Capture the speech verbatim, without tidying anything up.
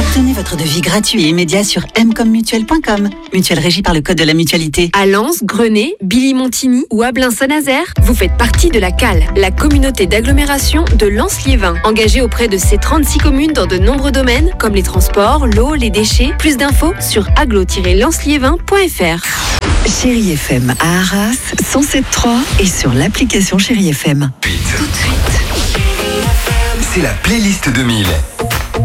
Obtenez votre devis gratuit et immédiat sur m comme mutuelle point com. Mutuelle régie par le Code de la mutualité. À Lens, Grenay, Billy-Montigny ou Ablain-Saint-Nazaire, vous faites partie de la C A L, la communauté d'agglomération de Lens-Liévin. Engagée auprès de ces trente-six communes dans de nombreux domaines, comme les transports, l'eau, les déchets. Plus d'infos sur aglo tiret lens liévin point f r. Chérie F M à Arras, cent sept trois et sur l'application Chérie F M. Tout de suite. C'est la playlist deux mille.